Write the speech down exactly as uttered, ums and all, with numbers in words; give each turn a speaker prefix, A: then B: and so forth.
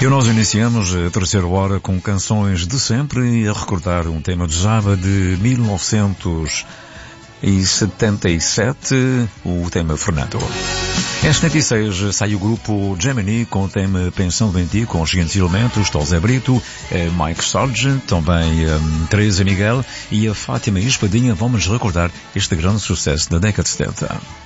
A: E nós iniciamos a terceira hora com canções de sempre e a recordar um tema de Java de mil novecentos e setenta e sete, o tema Fernando. Em setenta e seis sai o grupo Gemini com o tema Pensando em Ti, com os seguintes elementos: José Brito, Mike Sargent, também um, Teresa Miguel e a Fátima Espadinha. Vamos recordar este grande sucesso da década de setenta.